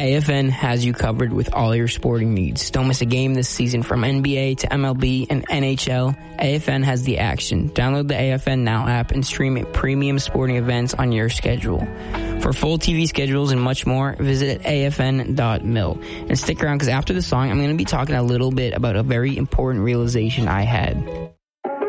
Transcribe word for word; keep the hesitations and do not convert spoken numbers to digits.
A F N has you covered with all your sporting needs. Don't miss a game this season from N B A to M L B and N H L. A F N has the action. Download the A F N Now app and stream premium sporting events on your schedule. For full T V schedules and much more, visit A F N dot mil. And stick around because after the song, I'm going to be talking a little bit about a very important realization I had.